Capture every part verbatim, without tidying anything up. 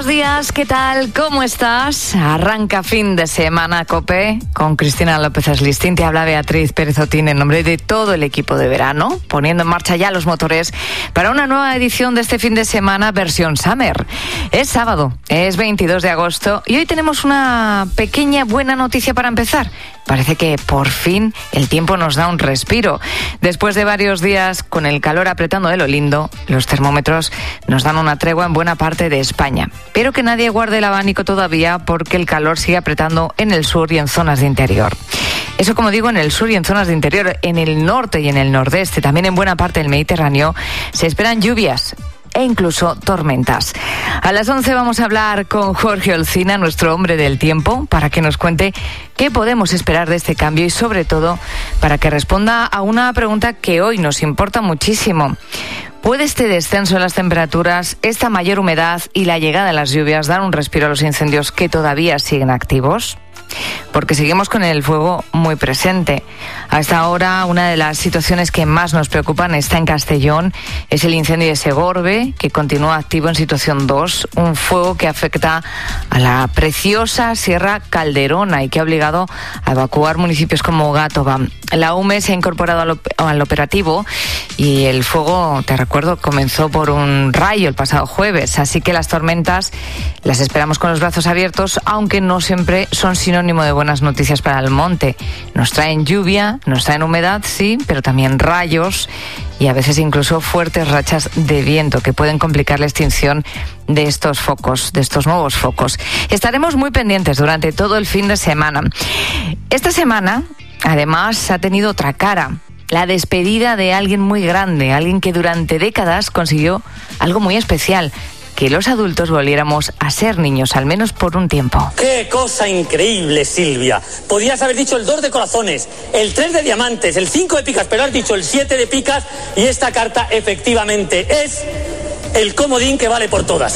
buenos días, ¿qué tal? ¿Cómo estás? Arranca fin de semana COPE con Cristina López Aslistín. Te habla Beatriz Pérez Otín en nombre de todo el equipo de verano, poniendo en marcha ya los motores para una nueva edición de este fin de semana versión Summer. Es sábado, es veintidós de agosto y hoy tenemos una pequeña buena noticia para empezar. Parece que por fin el tiempo nos da un respiro. Después de varios días con el calor apretando de lo lindo, los termómetros nos dan una tregua en buena parte de España. Pero que nadie guarde el abanico todavía porque el calor sigue apretando en el sur y en zonas de interior. Eso, como digo, en el sur y en zonas de interior. En el norte y en el nordeste, también en buena parte del Mediterráneo, se esperan lluvias e incluso tormentas. A las once vamos a hablar con Jorge Olcina, nuestro hombre del tiempo, para que nos cuente qué podemos esperar de este cambio y, sobre todo, para que responda a una pregunta que hoy nos importa muchísimo. ¿Puede este descenso en las temperaturas, esta mayor humedad y la llegada de las lluvias dar un respiro a los incendios que todavía siguen activos? Porque seguimos con el fuego muy presente. Hasta ahora, una de las situaciones que más nos preocupan está en Castellón. Es el incendio de Segorbe, que continúa activo en situación dos. Un fuego que afecta a la preciosa Sierra Calderona y que ha obligado a evacuar municipios como Gátova. La U M E se ha incorporado al, op- al operativo y el fuego, te recuerdo, comenzó por un rayo el pasado jueves. Así que las tormentas las esperamos con los brazos abiertos, aunque no siempre son sinónimo de buenas noticias para el monte. Nos traen lluvia, nos traen humedad, sí, pero también rayos y a veces incluso fuertes rachas de viento que pueden complicar la extinción de estos focos, de estos nuevos focos. Estaremos muy pendientes durante todo el fin de semana. Esta semana, además, ha tenido otra cara. La despedida de alguien muy grande, alguien que durante décadas consiguió algo muy especial: que los adultos volviéramos a ser niños, al menos por un tiempo. ¡Qué cosa increíble, Silvia! Podías haber dicho el dos de corazones, el tres de diamantes, el cinco de picas, pero has dicho el siete de picas y esta carta efectivamente es el comodín que vale por todas.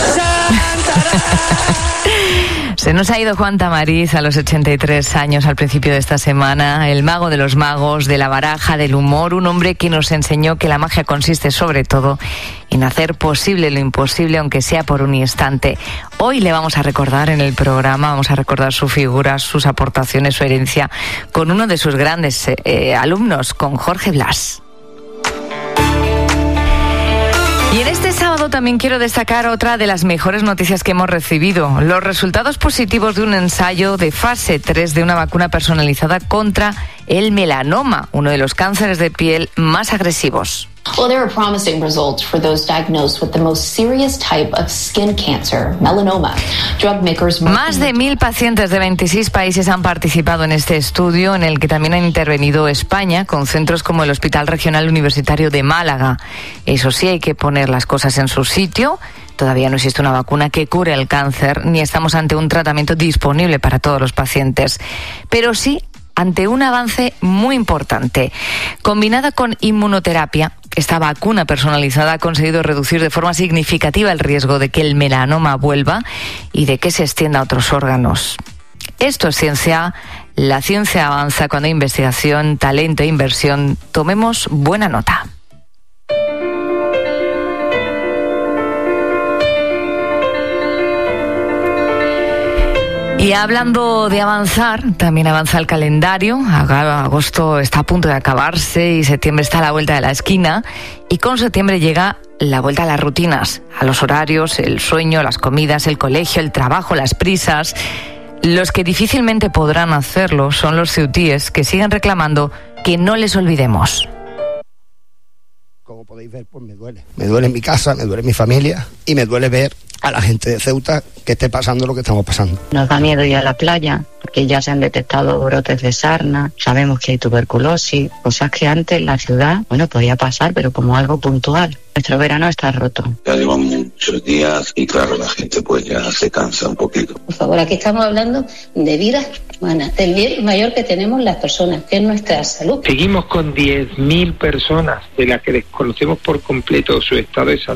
Se nos ha ido Juan Tamariz a los ochenta y tres años al principio de esta semana, el mago de los magos, de la baraja, del humor, un hombre que nos enseñó que la magia consiste sobre todo en hacer posible lo imposible, aunque sea por un instante. Hoy le vamos a recordar en el programa, vamos a recordar su figura, sus aportaciones, su herencia, con uno de sus grandes eh, alumnos, con Jorge Blas. Y en este sábado también quiero destacar otra de las mejores noticias que hemos recibido: los resultados positivos de un ensayo de fase tres de una vacuna personalizada contra el melanoma, uno de los cánceres de piel más agresivos. Well, there are promising results for those diagnosed with the most serious type of skin cancer, melanoma. Drug makers... Más de mil pacientes de veintiséis países han participado en este estudio, en el que también ha intervenido España, con centros como el Hospital Regional Universitario de Málaga. Eso sí, hay que poner las cosas en su sitio. Todavía no existe una vacuna que cure el cáncer, ni estamos ante un tratamiento disponible para todos los pacientes. Pero sí ante un avance muy importante. Combinada con inmunoterapia, esta vacuna personalizada ha conseguido reducir de forma significativa el riesgo de que el melanoma vuelva y de que se extienda a otros órganos. Esto es ciencia. La ciencia avanza cuando hay investigación, talento e inversión. Tomemos buena nota. Y hablando de avanzar, también avanza el calendario. Agosto está a punto de acabarse y septiembre está a la vuelta de la esquina. Y con septiembre llega la vuelta a las rutinas, a los horarios, el sueño, las comidas, el colegio, el trabajo, las prisas. Los que difícilmente podrán hacerlo son los ceutíes, que siguen reclamando que no les olvidemos. Como podéis ver, pues me duele. Me duele mi casa, me duele mi familia y me duele ver a la gente de Ceuta que esté pasando lo que estamos pasando. Nos da miedo ir a la playa porque ya se han detectado brotes de sarna, sabemos que hay tuberculosis, cosas que antes en la ciudad, bueno, podía pasar, pero como algo puntual. Nuestro verano está roto. Ya llevan muchos días y claro, la gente pues ya se cansa un poquito. Por favor, aquí estamos hablando de vidas humanas, del bien mayor que tenemos las personas, que es nuestra salud. Seguimos con diez mil personas de las que desconocemos por completo su estado de salud.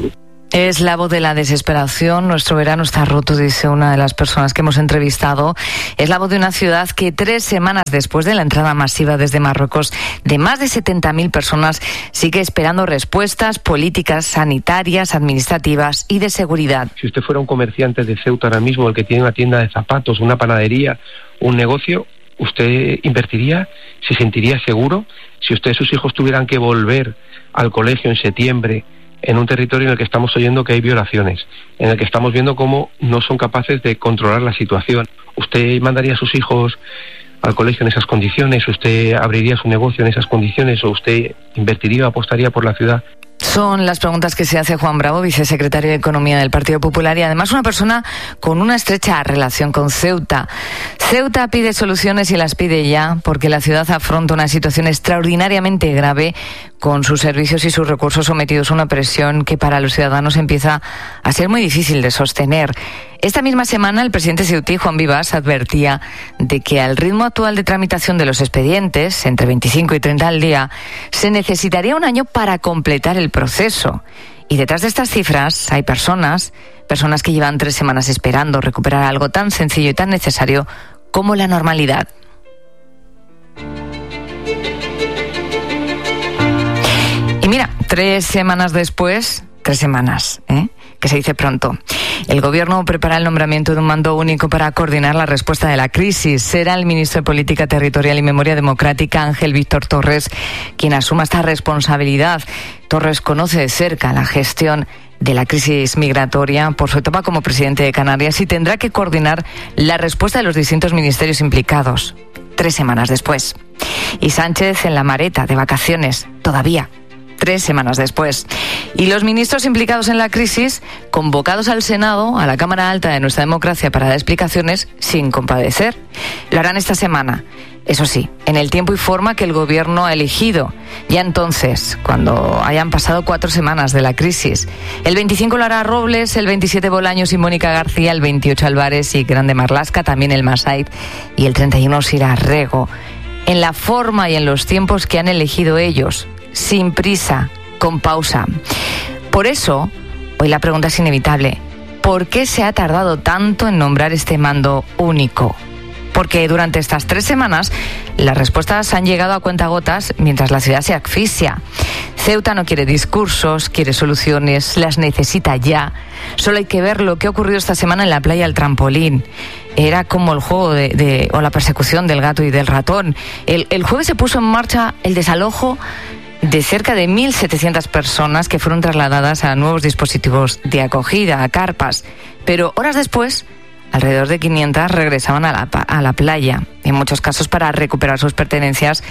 Es la voz de la desesperación. Nuestro verano está roto, dice una de las personas que hemos entrevistado. Es la voz de una ciudad que tres semanas después de la entrada masiva desde Marruecos de más de setenta mil personas sigue esperando respuestas políticas, sanitarias, administrativas y de seguridad. Si usted fuera un comerciante de Ceuta ahora mismo, el que tiene una tienda de zapatos, una panadería, un negocio, ¿usted invertiría? ¿Se sentiría seguro? Si usted y sus hijos tuvieran que volver al colegio en septiembre, en un territorio en el que estamos oyendo que hay violaciones, en el que estamos viendo cómo no son capaces de controlar la situación, ¿usted mandaría a sus hijos al colegio en esas condiciones? ¿Usted abriría su negocio en esas condiciones? ¿O usted invertiría o apostaría por la ciudad? Son las preguntas que se hace Juan Bravo, vicesecretario de Economía del Partido Popular y además una persona con una estrecha relación con Ceuta. Ceuta pide soluciones y las pide ya porque la ciudad afronta una situación extraordinariamente grave con sus servicios y sus recursos sometidos a una presión que para los ciudadanos empieza a ser muy difícil de sostener. Esta misma semana el presidente ceutí, Juan Vivas, advertía de que al ritmo actual de tramitación de los expedientes, entre veinticinco y treinta al día, se necesitaría un año para completar el proceso. Y detrás de estas cifras hay personas, personas que llevan tres semanas esperando recuperar algo tan sencillo y tan necesario como la normalidad. Y mira, tres semanas después, tres semanas, ¿eh? que se dice pronto. El Gobierno prepara el nombramiento de un mando único para coordinar la respuesta de la crisis. Será el ministro de Política Territorial y Memoria Democrática, Ángel Víctor Torres, quien asuma esta responsabilidad. Torres conoce de cerca la gestión de la crisis migratoria por su etapa como presidente de Canarias y tendrá que coordinar la respuesta de los distintos ministerios implicados. Tres semanas después. Y Sánchez en la Mareta, de vacaciones, todavía. Tres semanas después. Y los ministros implicados en la crisis, convocados al Senado, a la Cámara Alta de nuestra democracia para dar explicaciones sin compadecer. Lo harán esta semana. Eso sí, en el tiempo y forma que el Gobierno ha elegido. Ya entonces, cuando hayan pasado cuatro semanas de la crisis. El veinticinco lo hará Robles, el veintisiete Bolaños y Mónica García, el veintiocho Álvarez y Grande Marlaska, también el Masaid, y el treinta y uno será Rego. En la forma y en los tiempos que han elegido ellos. Sin prisa, con pausa. Por eso, hoy la pregunta es inevitable. ¿Por qué se ha tardado tanto en nombrar este mando único? Porque durante estas tres semanas las respuestas han llegado a cuentagotas mientras la ciudad se asfixia. Ceuta no quiere discursos, quiere soluciones, las necesita ya. Solo hay que ver lo que ha ocurrido esta semana en la playa del Trampolín. Era como el juego de, de o la persecución del gato y del ratón. El, el jueves se puso en marcha el desalojo de cerca de mil setecientas personas que fueron trasladadas a nuevos dispositivos de acogida, a carpas. Pero horas después, alrededor de quinientas regresaban a la, a la playa, en muchos casos para recuperar sus pertenencias,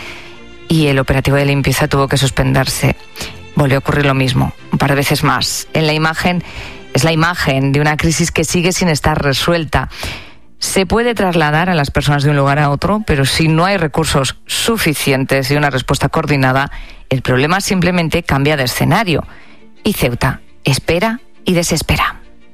y el operativo de limpieza tuvo que suspenderse. Volvió a ocurrir lo mismo, un par de veces más. En la imagen, es la imagen de una crisis que sigue sin estar resuelta. Se puede trasladar a las personas de un lugar a otro, pero si no hay recursos suficientes y una respuesta coordinada, el problema simplemente cambia de escenario. Y Ceuta espera y desespera.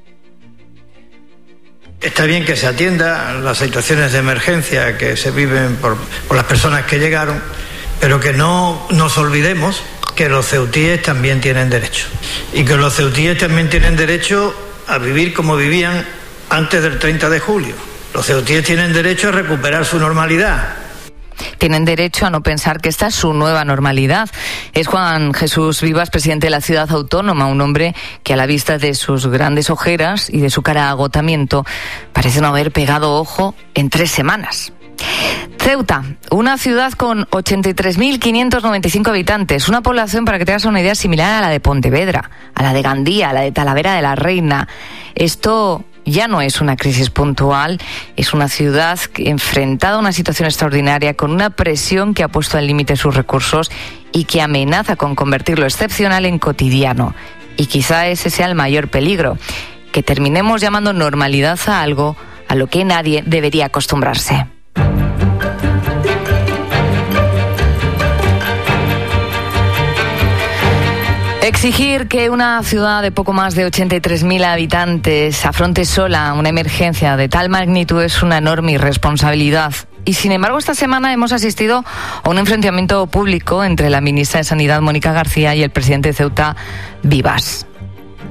Está bien que se atienda las situaciones de emergencia que se viven por, por las personas que llegaron, pero que no nos olvidemos que los ceutíes también tienen derecho. Y que los ceutíes también tienen derecho a vivir como vivían antes del treinta de julio. Los ceutíes tienen derecho a recuperar su normalidad. Tienen derecho a no pensar que esta es su nueva normalidad. Es Juan Jesús Vivas, presidente de la ciudad autónoma, un hombre que a la vista de sus grandes ojeras y de su cara de agotamiento parece no haber pegado ojo en tres semanas. Ceuta, una ciudad con ochenta y tres mil quinientos noventa y cinco habitantes, una población, para que te hagas una idea, similar a la de Pontevedra, a la de Gandía, a la de Talavera de la Reina. Esto ya no es una crisis puntual, es una ciudad enfrentada a una situación extraordinaria con una presión que ha puesto al límite sus recursos y que amenaza con convertir lo excepcional en cotidiano. Y quizá ese sea el mayor peligro, que terminemos llamando normalidad a algo a lo que nadie debería acostumbrarse. Exigir que una ciudad de poco más de ochenta y tres mil habitantes afronte sola una emergencia de tal magnitud es una enorme irresponsabilidad. Y sin embargo, esta semana hemos asistido a un enfrentamiento público entre la ministra de Sanidad, Mónica García, y el presidente de Ceuta, Vivas.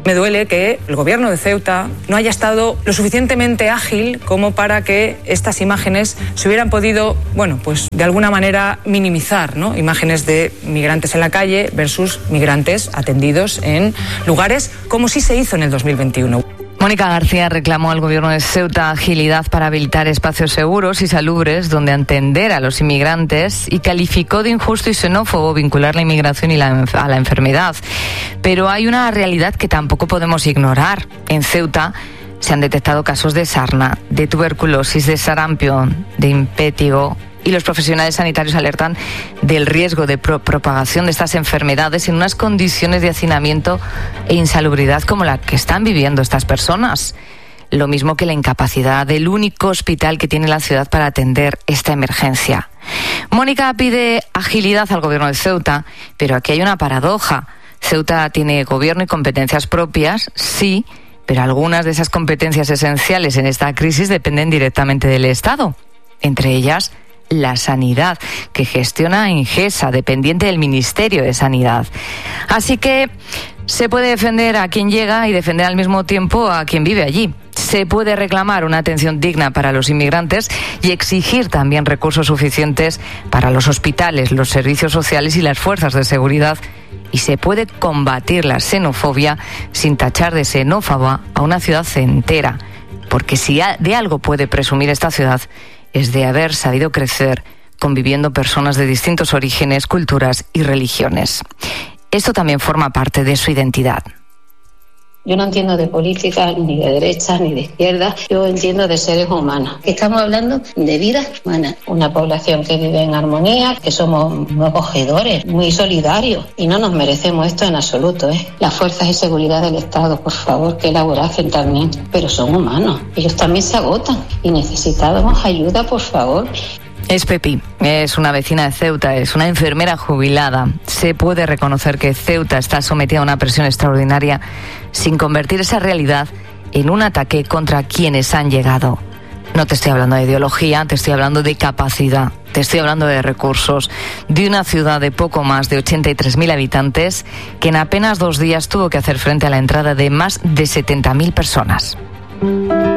Me duele que el gobierno de Ceuta no haya estado lo suficientemente ágil como para que estas imágenes se hubieran podido, bueno, pues de alguna manera minimizar, ¿no? Imágenes de migrantes en la calle versus migrantes atendidos en lugares como sí se hizo en el dos mil veintiuno. Mónica García reclamó al gobierno de Ceuta agilidad para habilitar espacios seguros y salubres donde atender a los inmigrantes y calificó de injusto y xenófobo vincular la inmigración y la, a la enfermedad. Pero hay una realidad que tampoco podemos ignorar. En Ceuta se han detectado casos de sarna, de tuberculosis, de sarampión, de impétigo, y los profesionales sanitarios alertan del riesgo de pro- propagación de estas enfermedades en unas condiciones de hacinamiento e insalubridad como la que están viviendo estas personas. Lo mismo que la incapacidad del único hospital que tiene la ciudad para atender esta emergencia. Mónica pide agilidad al gobierno de Ceuta, pero aquí hay una paradoja. Ceuta tiene gobierno y competencias propias, sí, pero algunas de esas competencias esenciales en esta crisis dependen directamente del Estado. Entre ellas, la sanidad, que gestiona Ingesa, dependiente del Ministerio de Sanidad. Así que se puede defender a quien llega y defender al mismo tiempo a quien vive allí. Se puede reclamar una atención digna para los inmigrantes y exigir también recursos suficientes para los hospitales, los servicios sociales y las fuerzas de seguridad. Y se puede combatir la xenofobia sin tachar de xenófoba a una ciudad entera. Porque si de algo puede presumir esta ciudad, es de haber sabido crecer conviviendo personas de distintos orígenes, culturas y religiones. Esto también forma parte de su identidad. Yo no entiendo de política, ni de derecha, ni de izquierda. Yo entiendo de seres humanos. Estamos hablando de vidas humanas. Una población que vive en armonía, que somos muy acogedores, muy solidarios. Y no nos merecemos esto en absoluto, ¿eh? Las fuerzas de seguridad del Estado, por favor, que elaborasen también. Pero son humanos. Ellos también se agotan. Y necesitamos ayuda, por favor. Es Pepi, es una vecina de Ceuta, es una enfermera jubilada. Se puede reconocer que Ceuta está sometida a una presión extraordinaria sin convertir esa realidad en un ataque contra quienes han llegado. No te estoy hablando de ideología, te estoy hablando de capacidad, te estoy hablando de recursos, de una ciudad de poco más de ochenta y tres mil habitantes que en apenas dos días tuvo que hacer frente a la entrada de más de setenta mil personas.